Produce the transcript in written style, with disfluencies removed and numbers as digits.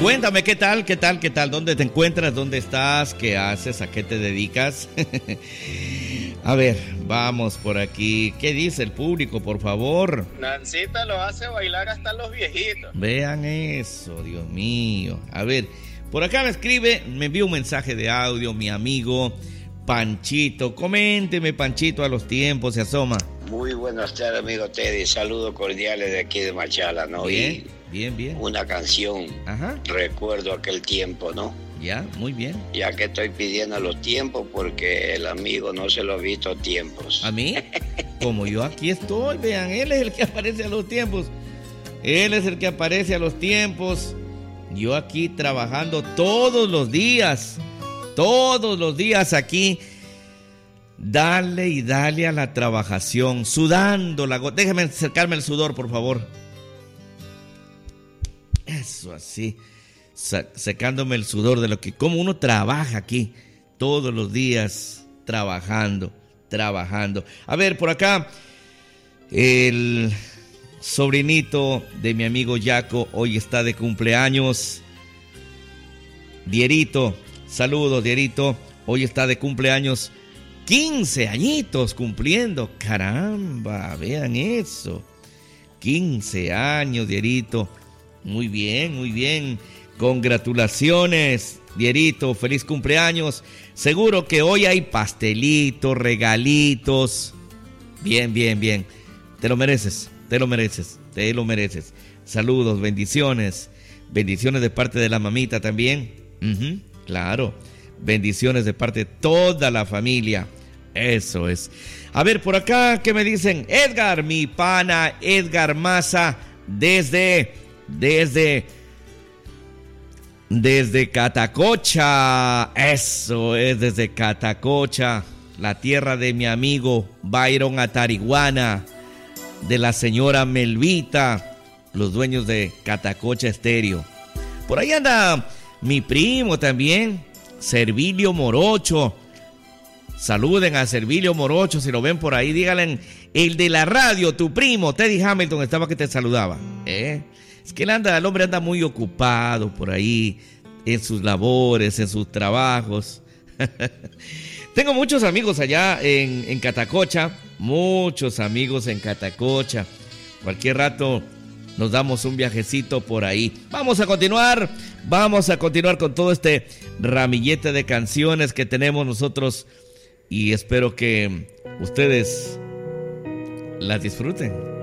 Cuéntame, ¿qué tal? ¿Qué tal? ¿Qué tal? ¿Dónde te encuentras? ¿Dónde estás? ¿Qué haces? ¿A qué te dedicas? A ver, vamos por aquí. ¿Qué dice el público, por favor? Nancita lo hace bailar hasta los viejitos. Vean eso, Dios mío. A ver, por acá me envía un mensaje de audio mi amigo Panchito. Coménteme, Panchito, a los tiempos, se asoma. Muy buenas tardes, amigo Teddy. Saludos cordiales de aquí de Machala, ¿no? Bien, bien. Una canción. Ajá. Recuerdo aquel tiempo, ¿no? Ya, muy bien. Ya que estoy pidiendo los tiempos porque el amigo no se lo ha visto tiempos. ¿A mí? Como yo aquí estoy, vean, él es el que aparece a los tiempos. Él es el que aparece a los tiempos. Yo aquí trabajando todos los días aquí. Dale y dale a la trabajación, sudando la gota. Déjame acercarme el sudor, por favor. Eso, así. Secándome el sudor de lo que... Como uno trabaja aquí todos los días, trabajando. A ver, por acá, el sobrinito de mi amigo Yaco hoy está de cumpleaños. Dierito, saludos, Dierito. Hoy está de cumpleaños. 15 añitos cumpliendo. Caramba, vean eso. 15 años, Dierito. Muy bien. Congratulaciones, Dierito. Feliz cumpleaños. Seguro que hoy hay pastelitos, regalitos. Bien. Te lo mereces. Saludos, bendiciones. Bendiciones de parte de la mamita también. Claro. Bendiciones de parte de toda la familia. Eso es. A ver, por acá, ¿qué me dicen? Edgar, mi pana, Edgar Maza, desde Catacocha. Eso es, desde Catacocha, la tierra de mi amigo Byron Atariguana, de la señora Melvita, los dueños de Catacocha Estéreo. Por ahí anda mi primo también, Servilio Morocho. Saluden a Servilio Morocho, si lo ven por ahí, díganle, el de la radio, tu primo, Teddy Hamilton, estaba que te saludaba. Es que el hombre anda muy ocupado por ahí, en sus labores, en sus trabajos. Tengo muchos amigos allá en Catacocha, Cualquier rato nos damos un viajecito por ahí. Vamos a continuar con todo este ramillete de canciones que tenemos nosotros y espero que ustedes las disfruten.